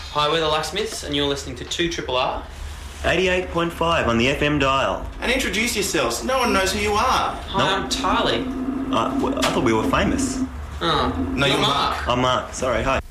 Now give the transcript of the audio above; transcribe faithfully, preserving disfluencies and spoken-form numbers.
Hi, we're the Locksmiths, and you're listening to two R R R. eighty-eight point five on the F M dial. And introduce yourselves. No one knows who you are. Hi, No. I'm Charlie. Uh, w- I thought we were famous. Oh, No, you're Mark. I'm Mark. Sorry, hi.